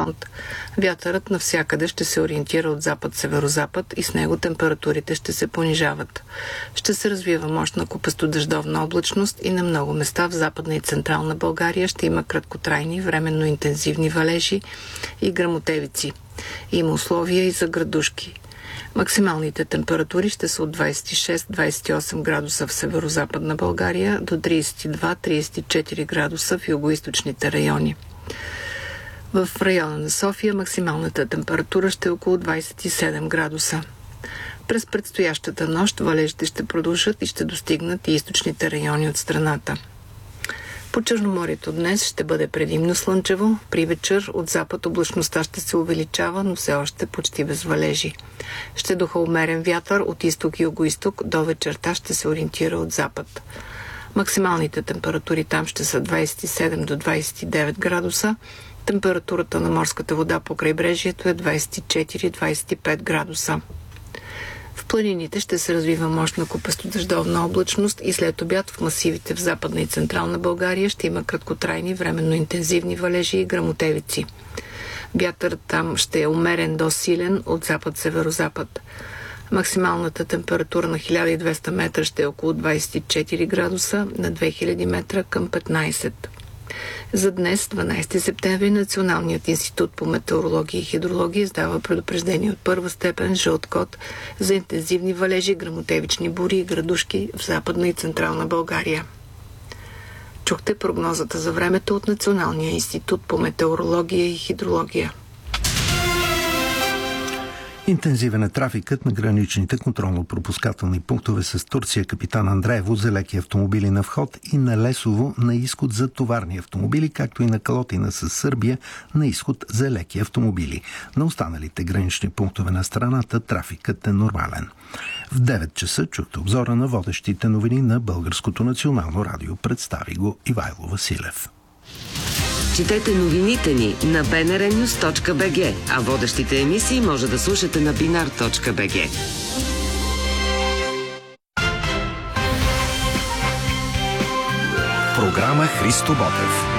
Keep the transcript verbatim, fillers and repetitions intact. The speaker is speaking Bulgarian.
фронт. Вятърът навсякъде ще се ориентира от запад-северозапад и с него температурите ще се понижават. Ще се развива мощна купестодъждовна облачност и на много места в Западна и Централна България ще има краткотрайни, временно интензивни валежи и гръмотевици. Има условия и за градушки. Максималните температури ще са от двадесет и шест до двадесет и осем градуса в северо-западна България до тридесет и два до тридесет и четири градуса в югоизточните райони. В района на София максималната температура ще е около двадесет и седем градуса. През предстоящата нощ валежите ще продължат и ще достигнат и източните райони от страната. По Черноморието днес ще бъде предимно слънчево. При вечер от запад облачността ще се увеличава, но все още почти без валежи. Ще духа умерен вятър от изток и югоизток, до вечерта ще се ориентира от запад. Максималните температури там ще са двадесет и седем до двадесет и девет градуса. Температурата на морската вода по крайбрежието е двадесет и четири до двадесет и пет градуса. В планините ще се развива мощна купестодъждовна облачност и след обяд в масивите в Западна и Централна България ще има краткотрайни, временно интензивни валежи и гръмотевици. Вятърът там ще е умерен до силен от запад-северозапад. Максималната температура на хиляда и двеста метра ще е около двадесет и четири градуса, на две хиляди метра към петнадесет. За днес, дванадесети септември, Националният институт по метеорология и хидрология издава предупреждение от първа степен жълт код за интензивни валежи, гръмотевични бури и градушки в Западна и Централна България. Чухте прогнозата за времето от Националния институт по метеорология и хидрология. Интензивен е трафикът на граничните контролно-пропускателни пунктове с Турция Капитан Андреево за леки автомобили на вход и на Лесово на изход за товарни автомобили, както и на Калотина с Сърбия на изход за леки автомобили. На останалите гранични пунктове на страната трафикът е нормален. В девет часа чухте обзора на водещите новини на Българското национално радио. Представи го Ивайло Василев. Четете новините ни на би ен ар нюз точка би джи, а водещите емисии може да слушате на бинар точка би джи. Програма Христо Ботев.